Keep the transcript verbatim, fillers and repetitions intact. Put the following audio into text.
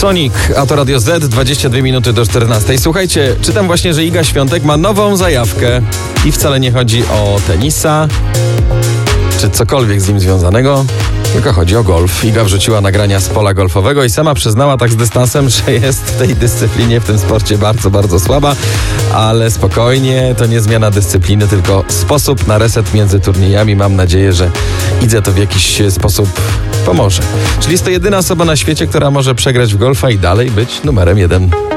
Sonic, a to Radio Z, dwadzieścia dwie minuty do czternastej. Słuchajcie, czytam właśnie, że Iga Świątek ma nową zajawkę i wcale nie chodzi o tenisa, czy cokolwiek z nim związanego, tylko chodzi o golf. Iga wrzuciła nagrania z pola golfowego i sama przyznała tak z dystansem, że jest w tej dyscyplinie, w tym sporcie bardzo, bardzo słaba, ale spokojnie, to nie zmiana dyscypliny, tylko sposób na reset między turniejami. Mam nadzieję, że Idze to w jakiś sposób pomoże. Czyli jest to jedyna osoba na świecie, która może przegrać w golfa i dalej być numerem jeden.